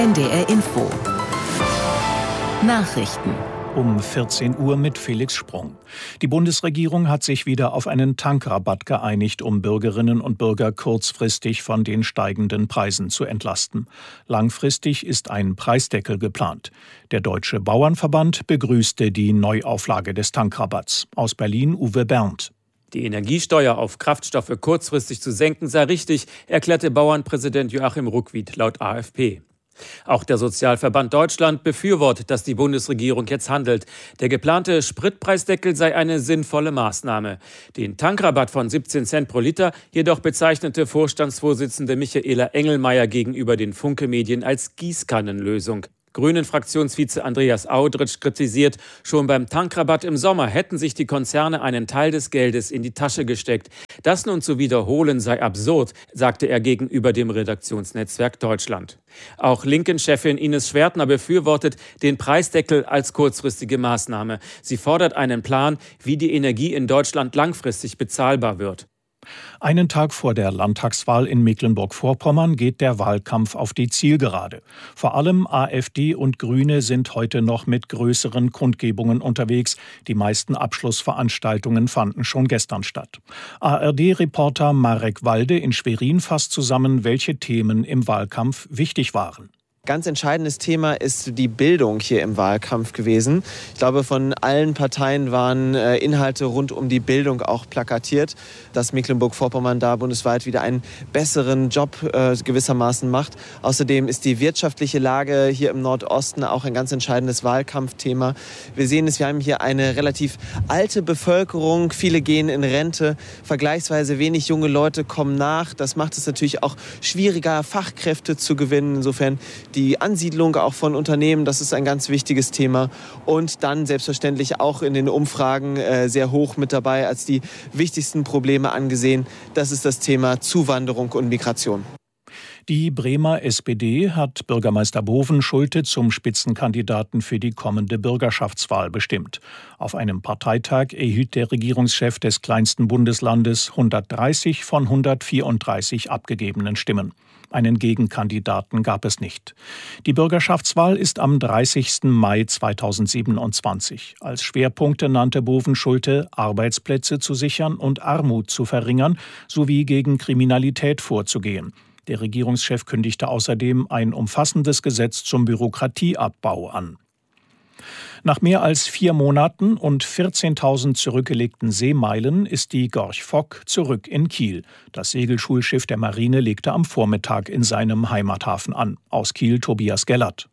NDR Info. Nachrichten. Um 14 Uhr mit Felix Sprung. Die Bundesregierung hat sich wieder auf einen Tankrabatt geeinigt, um Bürgerinnen und Bürger kurzfristig von den steigenden Preisen zu entlasten. Langfristig ist ein Preisdeckel geplant. Der Deutsche Bauernverband begrüßte die Neuauflage des Tankrabatts. Aus Berlin Uwe Berndt. Die Energiesteuer auf Kraftstoffe kurzfristig zu senken sei richtig, erklärte Bauernpräsident Joachim Ruckwied laut AfP. Auch der Sozialverband Deutschland befürwortet, dass die Bundesregierung jetzt handelt. Der geplante Spritpreisdeckel sei eine sinnvolle Maßnahme. Den Tankrabatt von 17 Cent pro Liter jedoch bezeichnete Vorstandsvorsitzende Michaela Engelmeier gegenüber den Funke-Medien als Gießkannenlösung. Grünen-Fraktionsvize Andreas Audritsch kritisiert, schon beim Tankrabatt im Sommer hätten sich die Konzerne einen Teil des Geldes in die Tasche gesteckt. Das nun zu wiederholen sei absurd, sagte er gegenüber dem Redaktionsnetzwerk Deutschland. Auch Linken-Chefin Ines Schwertner befürwortet den Preisdeckel als kurzfristige Maßnahme. Sie fordert einen Plan, wie die Energie in Deutschland langfristig bezahlbar wird. Einen Tag vor der Landtagswahl in Mecklenburg-Vorpommern geht der Wahlkampf auf die Zielgerade. Vor allem AfD und Grüne sind heute noch mit größeren Kundgebungen unterwegs. Die meisten Abschlussveranstaltungen fanden schon gestern statt. ARD-Reporter Marek Walde in Schwerin fasst zusammen, welche Themen im Wahlkampf wichtig waren. Ganz entscheidendes Thema ist die Bildung hier im Wahlkampf gewesen. Ich glaube, von allen Parteien waren Inhalte rund um die Bildung auch plakatiert, dass Mecklenburg-Vorpommern da bundesweit wieder einen besseren Job gewissermaßen macht. Außerdem ist die wirtschaftliche Lage hier im Nordosten auch ein ganz entscheidendes Wahlkampfthema. Wir sehen es, wir haben hier eine relativ alte Bevölkerung. Viele gehen in Rente, vergleichsweise wenig junge Leute kommen nach. Das macht es natürlich auch schwieriger, Fachkräfte zu gewinnen. Insofern die Ansiedlung auch von Unternehmen, das ist ein ganz wichtiges Thema. Und dann selbstverständlich auch in den Umfragen sehr hoch mit dabei als die wichtigsten Probleme angesehen. Das ist das Thema Zuwanderung und Migration. Die Bremer SPD hat Bürgermeister Bovenschulte zum Spitzenkandidaten für die kommende Bürgerschaftswahl bestimmt. Auf einem Parteitag erhielt der Regierungschef des kleinsten Bundeslandes 130 von 134 abgegebenen Stimmen. Einen Gegenkandidaten gab es nicht. Die Bürgerschaftswahl ist am 30. Mai 2027. Als Schwerpunkte nannte Bovenschulte, Arbeitsplätze zu sichern und Armut zu verringern sowie gegen Kriminalität vorzugehen. Der Regierungschef kündigte außerdem ein umfassendes Gesetz zum Bürokratieabbau an. Nach mehr als 4 Monaten und 14.000 zurückgelegten Seemeilen ist die Gorch Fock zurück in Kiel. Das Segelschulschiff der Marine legte am Vormittag in seinem Heimathafen an. Aus Kiel Tobias Gellert.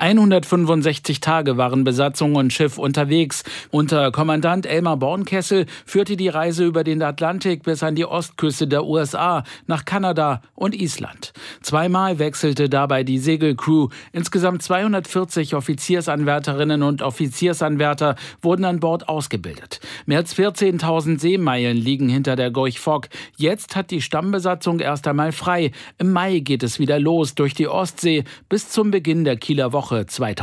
165 Tage waren Besatzung und Schiff unterwegs. Unter Kommandant Elmar Bornkessel führte die Reise über den Atlantik bis an die Ostküste der USA, nach Kanada und Island. 2-mal wechselte dabei die Segelcrew. Insgesamt 240 Offiziersanwärterinnen und Offiziersanwärter wurden an Bord ausgebildet. Mehr als 14.000 Seemeilen liegen hinter der Gorch Fock. Jetzt hat die Stammbesatzung erst einmal frei. Im Mai geht es wieder los durch die Ostsee bis zum Beginn der Kieler Woche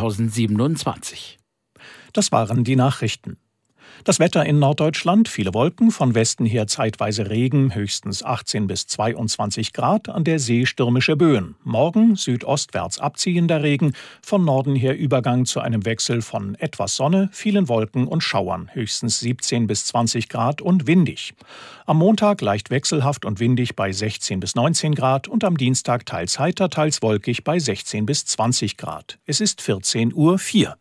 2027. Das waren die Nachrichten. Das Wetter in Norddeutschland, viele Wolken, von Westen her zeitweise Regen, höchstens 18 bis 22 Grad, an der See stürmische Böen. Morgen südostwärts abziehender Regen, von Norden her Übergang zu einem Wechsel von etwas Sonne, vielen Wolken und Schauern, höchstens 17 bis 20 Grad und windig. Am Montag leicht wechselhaft und windig bei 16 bis 19 Grad und am Dienstag teils heiter, teils wolkig bei 16 bis 20 Grad. Es ist 14:04 Uhr.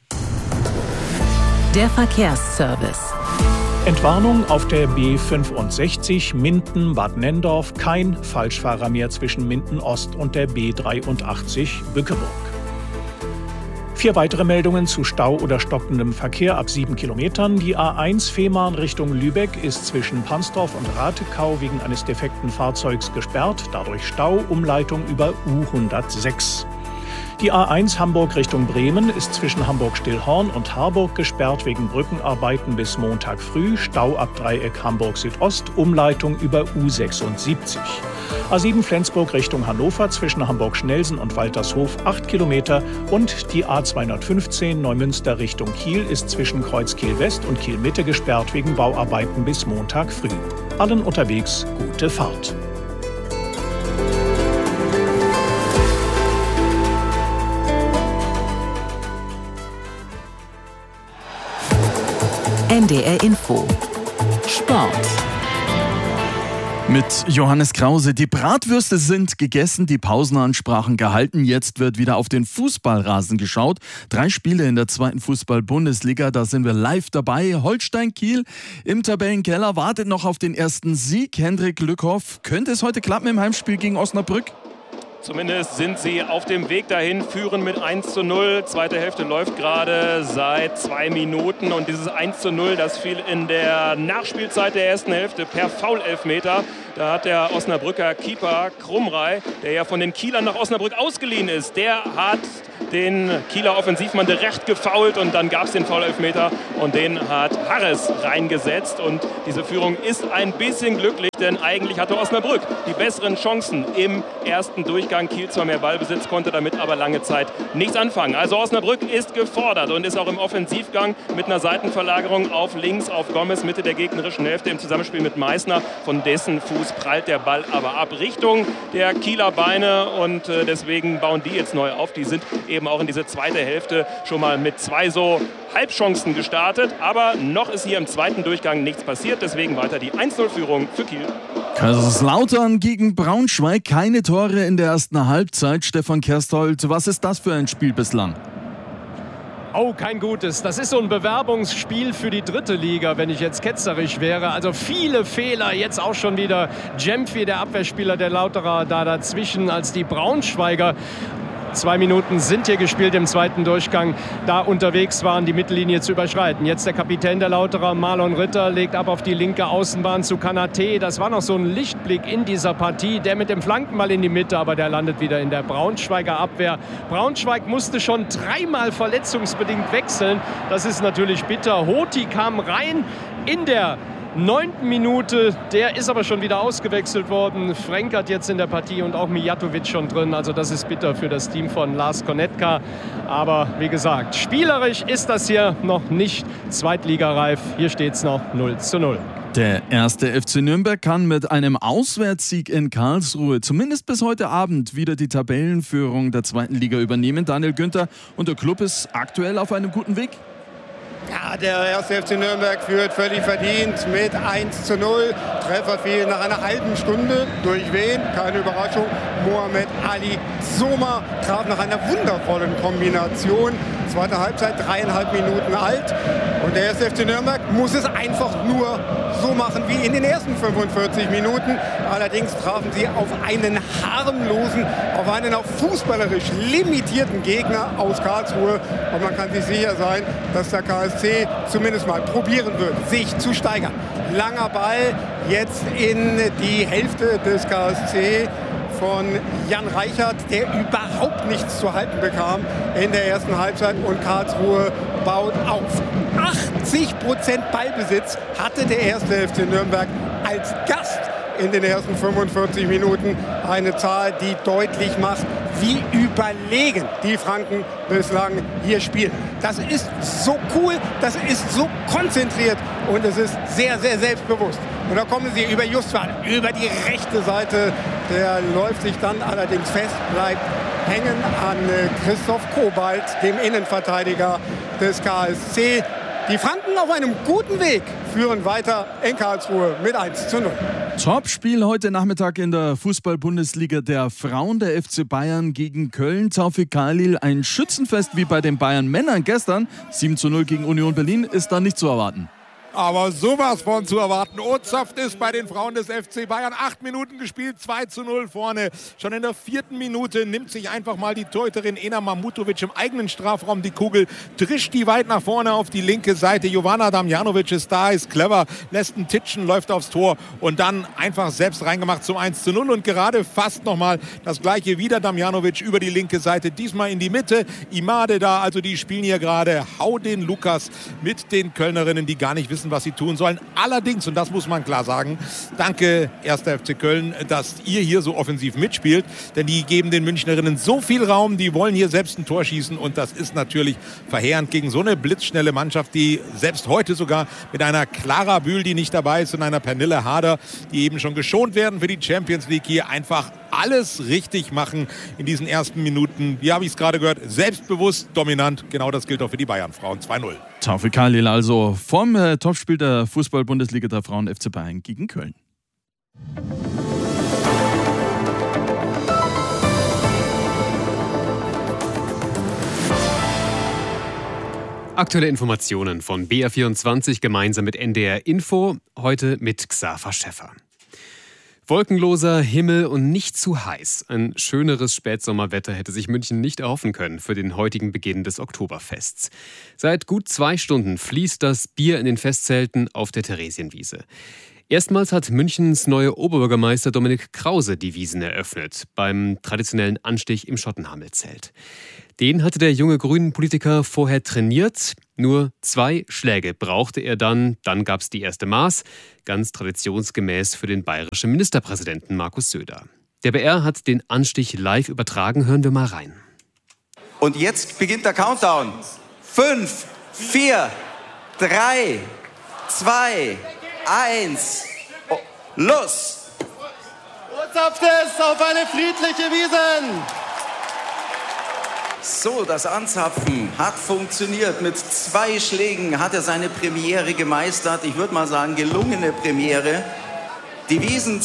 Der Verkehrsservice. Entwarnung auf der B65 Minden-Bad Nenndorf. Kein Falschfahrer mehr zwischen Minden-Ost und der B83 Bückeburg. 4 weitere Meldungen zu Stau oder stockendem Verkehr ab 7 Kilometern. Die A1 Fehmarn Richtung Lübeck ist zwischen Pansdorf und Ratekau wegen eines defekten Fahrzeugs gesperrt. Dadurch Stau, Umleitung über U106. Die A1 Hamburg Richtung Bremen ist zwischen Hamburg-Stillhorn und Harburg gesperrt wegen Brückenarbeiten bis Montag früh. Stau ab Dreieck Hamburg Südost, Umleitung über U76. A7 Flensburg Richtung Hannover zwischen Hamburg-Schnelsen und Waltershof 8 Kilometer. Und die A215 Neumünster Richtung Kiel ist zwischen Kreuzkiel West und Kiel Mitte gesperrt wegen Bauarbeiten bis Montag früh. Allen unterwegs gute Fahrt. NDR Info. Sport. Mit Johannes Krause. Die Bratwürste sind gegessen, die Pausenansprachen gehalten. Jetzt wird wieder auf den Fußballrasen geschaut. 3 Spiele in der 2. Fußball-Bundesliga, da sind wir live dabei. Holstein Kiel im Tabellenkeller wartet noch auf den ersten Sieg. Hendrik Lückhoff, könnte es heute klappen im Heimspiel gegen Osnabrück? Zumindest sind sie auf dem Weg dahin, führen mit 1:0. Zweite Hälfte läuft gerade seit 2 Minuten. Und dieses 1:0, das fiel in der Nachspielzeit der ersten Hälfte per Foul-Elfmeter. Da hat der Osnabrücker Keeper Krumrei, der ja von den Kielern nach Osnabrück ausgeliehen ist, der hat den Kieler Offensivmann direkt gefoult und dann gab es den Foul-Elfmeter und den hat Harres reingesetzt. Und diese Führung ist ein bisschen glücklich, denn eigentlich hatte Osnabrück die besseren Chancen im ersten Durchgang. Kiel zwar mehr Ballbesitz, konnte damit aber lange Zeit nichts anfangen. Also Osnabrück ist gefordert und ist auch im Offensivgang mit einer Seitenverlagerung auf links, auf Gomez, Mitte der gegnerischen Hälfte im Zusammenspiel mit Meissner. Von dessen Fuß prallt der Ball aber ab Richtung der Kieler Beine und deswegen bauen die jetzt neu auf. Die sind eben auch in diese zweite Hälfte schon mal mit 2 so Halbchancen gestartet, aber noch ist hier im zweiten Durchgang nichts passiert, deswegen weiter die 1:0-Führung für Kiel. Kaiserslautern gegen Braunschweig, keine Tore in der ersten Halbzeit. Stefan Kersthold, was ist das für ein Spiel bislang? Oh, kein gutes. Das ist so ein Bewerbungsspiel für die 3. Liga, wenn ich jetzt ketzerisch wäre. Also viele Fehler, jetzt auch schon wieder Jempfi, der Abwehrspieler der Lauterer, da dazwischen, als die Braunschweiger 2 Minuten sind hier gespielt im zweiten Durchgang, da unterwegs waren, die Mittellinie zu überschreiten. Jetzt der Kapitän der Lauterer, Marlon Ritter, legt ab auf die linke Außenbahn zu Kanaté. Das war noch so ein Lichtblick in dieser Partie. Der mit dem Flankenball in die Mitte, aber der landet wieder in der Braunschweiger Abwehr. Braunschweig musste schon 3-mal verletzungsbedingt wechseln. Das ist natürlich bitter. Hoti kam rein in der 9. Minute, der ist aber schon wieder ausgewechselt worden. Frenk jetzt in der Partie und auch Mijatovic schon drin. Also das ist bitter für das Team von Lars Konetka. Aber wie gesagt, spielerisch ist das hier noch nicht zweitligareif. Hier steht es noch 0:0. Der erste FC Nürnberg kann mit einem Auswärtssieg in Karlsruhe zumindest bis heute Abend wieder die Tabellenführung der 2. Liga übernehmen. Daniel Günther, und der Club ist aktuell auf einem guten Weg. Ja, der erste FC Nürnberg führt völlig verdient mit 1:0. Treffer fiel nach einer halben Stunde. Durch wen? Keine Überraschung. Mohamed Ali Soma traf nach einer wundervollen Kombination. Zweite Halbzeit, 3,5 Minuten alt. Und der erste FC Nürnberg muss es einfach nur so machen wie in den ersten 45 Minuten. Allerdings trafen sie auf einen harmlosen, auf einen auch fußballerisch limitierten Gegner aus Karlsruhe. Und man kann sich sicher sein, dass der KSC zumindest mal probieren wird, sich zu steigern. Langer Ball jetzt in die Hälfte des KSC von Jan Reichert, der überhaupt nichts zu halten bekam in der ersten Halbzeit, und Karlsruhe baut auf. 80% Ballbesitz hatte der erste FC Nürnberg als Gast in den ersten 45 Minuten. Eine Zahl, die deutlich macht, wie überlegen die Franken bislang hier spielen. Das ist so cool, das ist so konzentriert und es ist sehr, sehr selbstbewusst. Und da kommen sie über Justwan, über die rechte Seite. Der läuft sich dann allerdings fest, bleibt hängen an Christoph Kobalt, dem Innenverteidiger des KSC. Die Franken auf einem guten Weg führen weiter in Karlsruhe mit 1:0. Topspiel heute Nachmittag in der Fußball-Bundesliga der Frauen, der FC Bayern gegen Köln. Taufik Khalil, ein Schützenfest wie bei den Bayern-Männern gestern. 7:0 gegen Union Berlin ist da nicht zu erwarten. Aber sowas von zu erwarten. Ozapft ist bei den Frauen des FC Bayern. 8 Minuten gespielt, 2:0 vorne. Schon in der 4. Minute nimmt sich einfach mal die Torhüterin Ena Mamutovic im eigenen Strafraum die Kugel, drischt die weit nach vorne auf die linke Seite. Jovana Damjanovic ist da, ist clever, lässt einen Titschen, läuft aufs Tor und dann einfach selbst reingemacht zum 1:0. Und gerade fast nochmal das gleiche wieder. Damjanovic über die linke Seite, diesmal in die Mitte. Imade da, also die spielen hier gerade Hau den Lukas mit den Kölnerinnen, die gar nicht wissen, was sie tun sollen. Allerdings, und das muss man klar sagen, danke 1. FC Köln, dass ihr hier so offensiv mitspielt, denn die geben den Münchnerinnen so viel Raum, die wollen hier selbst ein Tor schießen und das ist natürlich verheerend gegen so eine blitzschnelle Mannschaft, die selbst heute sogar mit einer Clara Bühl, die nicht dabei ist, und einer Pernille Harder, die eben schon geschont werden für die Champions League, hier einfach alles richtig machen in diesen ersten Minuten. Wie habe ich es gerade gehört? Selbstbewusst, dominant. Genau das gilt auch für die Bayern-Frauen. 2:0. Taufik Khalil also vom Topspiel der Fußball-Bundesliga der Frauen FC Bayern gegen Köln. Aktuelle Informationen von BR24 gemeinsam mit NDR Info, heute mit Xaver Schäffer. Wolkenloser Himmel und nicht zu heiß. Ein schöneres Spätsommerwetter hätte sich München nicht erhoffen können für den heutigen Beginn des Oktoberfests. Seit gut 2 Stunden fließt das Bier in den Festzelten auf der Theresienwiese. Erstmals hat Münchens neuer Oberbürgermeister Dominik Krause die Wiesn eröffnet, beim traditionellen Anstich im Schottenhamel-Zelt. Den hatte der junge Grünen-Politiker vorher trainiert. Nur 2 Schläge brauchte er dann gab es die erste Maß, ganz traditionsgemäß für den bayerischen Ministerpräsidenten Markus Söder. Der BR hat den Anstich live übertragen, hören wir mal rein. Und jetzt beginnt der Countdown. 5, 4, 3, 2, 1, los! Urzapft es auf eine friedliche Wiesn! So, das Anzapfen hat funktioniert. Mit 2 Schlägen hat er seine Premiere gemeistert. Ich würde mal sagen, gelungene Premiere. Die Wiesn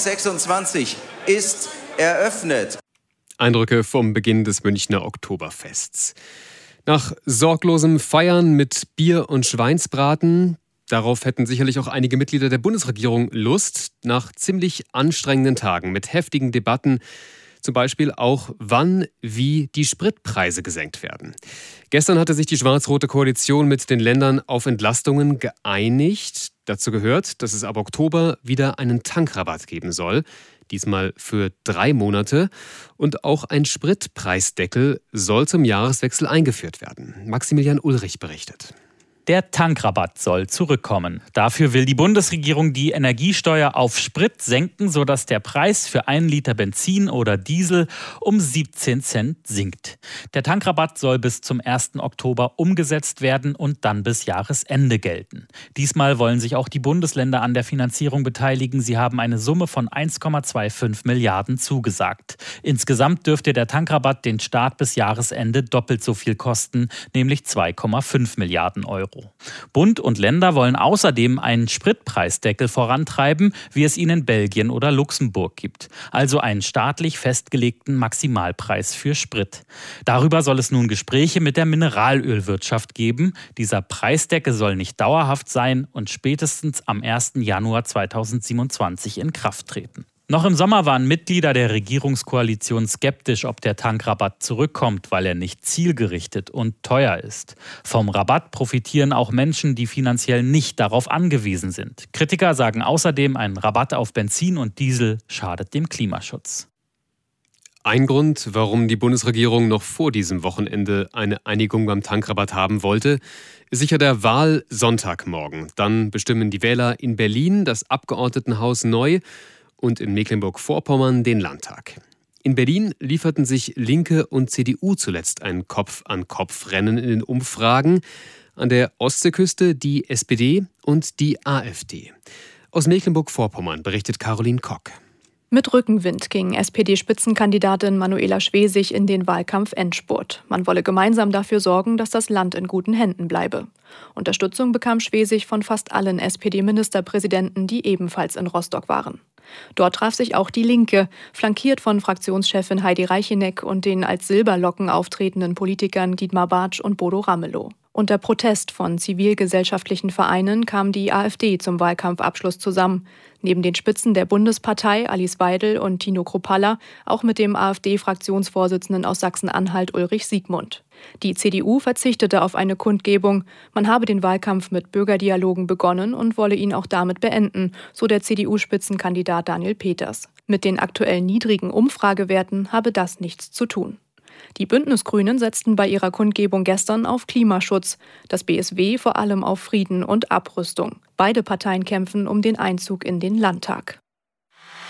2026 ist eröffnet. Eindrücke vom Beginn des Münchner Oktoberfests. Nach sorglosem Feiern mit Bier und Schweinsbraten, darauf hätten sicherlich auch einige Mitglieder der Bundesregierung Lust, nach ziemlich anstrengenden Tagen mit heftigen Debatten, zum Beispiel auch, wann, wie die Spritpreise gesenkt werden. Gestern hatte sich die schwarz-rote Koalition mit den Ländern auf Entlastungen geeinigt. Dazu gehört, dass es ab Oktober wieder einen Tankrabatt geben soll, diesmal für 3 Monate. Und auch ein Spritpreisdeckel soll zum Jahreswechsel eingeführt werden. Maximilian Ulrich berichtet. Der Tankrabatt soll zurückkommen. Dafür will die Bundesregierung die Energiesteuer auf Sprit senken, sodass der Preis für 1 Liter Benzin oder Diesel um 17 Cent sinkt. Der Tankrabatt soll bis zum 1. Oktober umgesetzt werden und dann bis Jahresende gelten. Diesmal wollen sich auch die Bundesländer an der Finanzierung beteiligen. Sie haben eine Summe von 1,25 Milliarden zugesagt. Insgesamt dürfte der Tankrabatt den Staat bis Jahresende doppelt so viel kosten, nämlich 2,5 Milliarden Euro. Bund und Länder wollen außerdem einen Spritpreisdeckel vorantreiben, wie es ihn in Belgien oder Luxemburg gibt. Also einen staatlich festgelegten Maximalpreis für Sprit. Darüber soll es nun Gespräche mit der Mineralölwirtschaft geben. Dieser Preisdeckel soll nicht dauerhaft sein und spätestens am 1. Januar 2027 in Kraft treten. Noch im Sommer waren Mitglieder der Regierungskoalition skeptisch, ob der Tankrabatt zurückkommt, weil er nicht zielgerichtet und teuer ist. Vom Rabatt profitieren auch Menschen, die finanziell nicht darauf angewiesen sind. Kritiker sagen außerdem, ein Rabatt auf Benzin und Diesel schadet dem Klimaschutz. Ein Grund, warum die Bundesregierung noch vor diesem Wochenende eine Einigung beim Tankrabatt haben wollte, ist sicher der Wahlsonntagmorgen. Dann bestimmen die Wähler in Berlin das Abgeordnetenhaus neu und in Mecklenburg-Vorpommern den Landtag. In Berlin lieferten sich Linke und CDU zuletzt ein Kopf-an-Kopf-Rennen in den Umfragen. An der Ostseeküste die SPD und die AfD. Aus Mecklenburg-Vorpommern berichtet Caroline Kock. Mit Rückenwind ging SPD-Spitzenkandidatin Manuela Schwesig in den Wahlkampf-Endspurt. Man wolle gemeinsam dafür sorgen, dass das Land in guten Händen bleibe. Unterstützung bekam Schwesig von fast allen SPD-Ministerpräsidenten, die ebenfalls in Rostock waren. Dort traf sich auch die Linke, flankiert von Fraktionschefin Heidi Reicheneck und den als Silberlocken auftretenden Politikern Dietmar Bartsch und Bodo Ramelow. Unter Protest von zivilgesellschaftlichen Vereinen kam die AfD zum Wahlkampfabschluss zusammen. Neben den Spitzen der Bundespartei Alice Weidel und Tino Kruppalla auch mit dem AfD-Fraktionsvorsitzenden aus Sachsen-Anhalt Ulrich Siegmund. Die CDU verzichtete auf eine Kundgebung. Man habe den Wahlkampf mit Bürgerdialogen begonnen und wolle ihn auch damit beenden, so der CDU-Spitzenkandidat Daniel Peters. Mit den aktuell niedrigen Umfragewerten habe das nichts zu tun. Die Bündnisgrünen setzten bei ihrer Kundgebung gestern auf Klimaschutz, das BSW vor allem auf Frieden und Abrüstung. Beide Parteien kämpfen um den Einzug in den Landtag.